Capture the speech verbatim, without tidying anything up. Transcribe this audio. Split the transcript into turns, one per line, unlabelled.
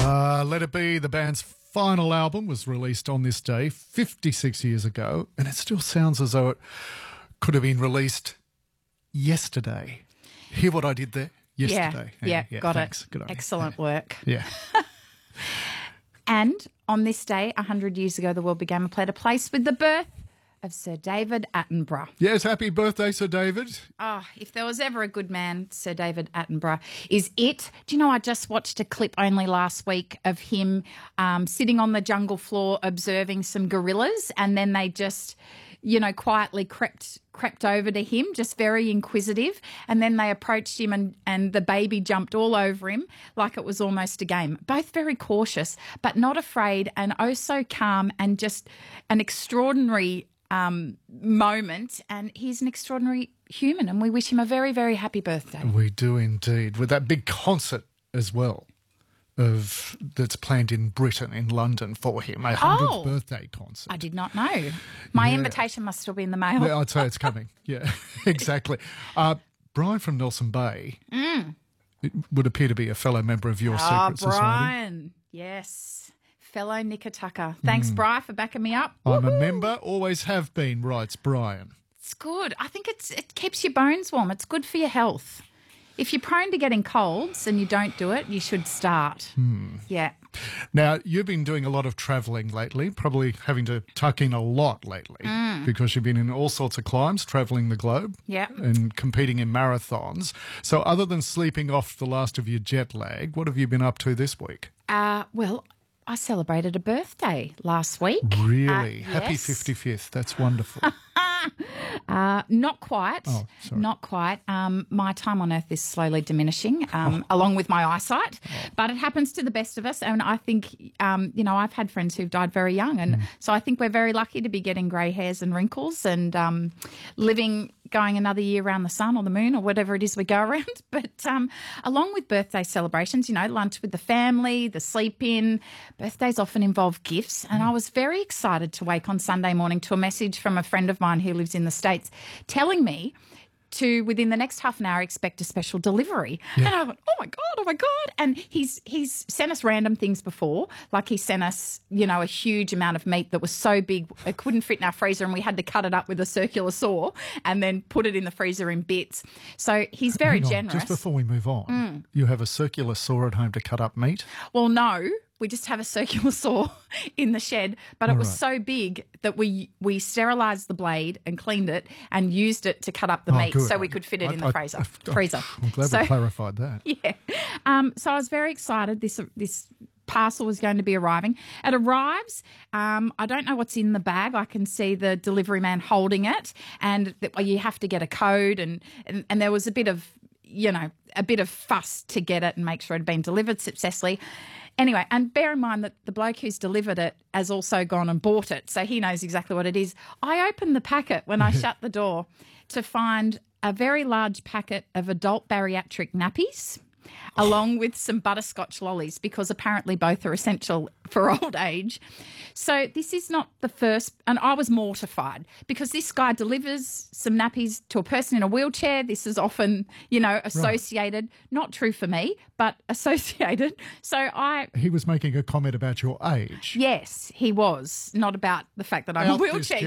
Uh, Let It Be, the band's final album, was released on this day fifty-six years ago, and it still sounds as though it could have been released yesterday. Hear what I did there? Yesterday.
Yeah, yeah,
yeah
got
thanks.
it.
Good on you.
Excellent
Yeah.
work.
Yeah.
And on this day, one hundred years ago, the world began to play a place with the birth of Sir David Attenborough.
Yes, happy birthday, Sir David.
Oh, if there was ever a good man, Sir David Attenborough is it. Do you know, I just watched a clip only last week of him um, sitting on the jungle floor observing some gorillas, and then they just, you know, quietly crept crept over to him, just very inquisitive, and then they approached him and, and the baby jumped all over him like it was almost a game. Both very cautious, but not afraid, and oh so calm, and just an extraordinary um, moment. And he's an extraordinary human, and we wish him a very, very happy birthday.
We do indeed, with that big concert as well of that's planned in Britain, in London, for him, a hundredth
Oh.
birthday concert.
I did not know. My
Yeah.
invitation must still be in the mail.
Yeah, I'd say it's coming. Yeah, exactly. Uh, Brian from Nelson Bay it would appear to be a fellow member of your
Ah,
secret society.
Brian. Yes. Fellow Nickatucker. Thanks, Bri, for backing me up.
I'm a
Woohoo.
member, always have been, writes Brian.
It's good. I think it's it keeps your bones warm. It's good for your health. If you're prone to getting colds and you don't do it, you should start. Yeah.
Now, you've been doing a lot of travelling lately, probably having to tuck in a lot lately because you've been in all sorts of climes, travelling the globe
Yeah.
and competing in marathons. So other than sleeping off the last of your jet lag, what have you been up to this week?
Uh, well, I celebrated a birthday last week.
Really?
Uh,
Happy
yes.
fifty-fifth. That's wonderful.
Uh, not quite.
Oh, sorry.
Not quite. Um, my time on earth is slowly diminishing, um, along with my eyesight. But it happens to the best of us. And I think, um, you know, I've had friends who've died very young. And so I think we're very lucky to be getting grey hairs and wrinkles and um, living, going another year around the sun or the moon or whatever it is we go around. But um, along with birthday celebrations, you know, lunch with the family, the sleep in, birthdays often involve gifts. And I was very excited to wake on Sunday morning to a message from a friend of mine who lives in the States telling me to, within the next half an hour, expect a special delivery. And I went, oh, my God, oh, my God. And he's he's sent us random things before. Like he sent us, you know, a huge amount of meat that was so big it couldn't fit in our freezer and we had to cut it up with a circular saw and then put it in the freezer in bits. So he's very
Hang on,
generous.
just before we move on, you have a circular saw at home to cut up meat?
Well, no, we just have a circular saw in the shed, but it was
right.
so big that we we sterilised the blade and cleaned it and used it to cut up the
Oh,
meat
good.
so we could fit it
I-
in the
I-
freezer.
I-
freezer.
I'm glad
so,
we clarified that.
yeah. Um, so I was very excited. This this parcel was going to be arriving. It arrives. Um, I don't know what's in the bag. I can see the delivery man holding it, and th- you have to get a code, and, and and there was a bit of, you know, a bit of fuss to get it and make sure it had been delivered successfully. Anyway, and bear in mind that the bloke who's delivered it has also gone and bought it, so he knows exactly what it is. I opened the packet when I shut the door to find a very large packet of adult bariatric nappies, along with some butterscotch lollies, because apparently both are essential for old age. So this is not the first, and I was mortified because this guy delivers some nappies to a person in a wheelchair. This is often, you know, associated, not true for me, but associated. So I,
He was making a comment about your age.
yes, he was, not about the fact that I'm a
Out this
wheelchair